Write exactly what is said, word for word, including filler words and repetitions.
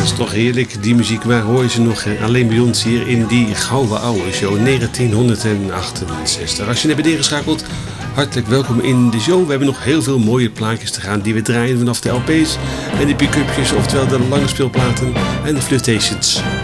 Dat is toch heerlijk, die muziek. Waar hoor je ze nog? Alleen bij ons hier in die gouden oude show negentienhonderdachtenzestig. Als je net bent ingeschakeld, hartelijk welkom in de show. We hebben nog heel veel mooie plaatjes te gaan die we draaien vanaf de L P's en de pick-upjes, oftewel de lange speelplaten en de flirtations.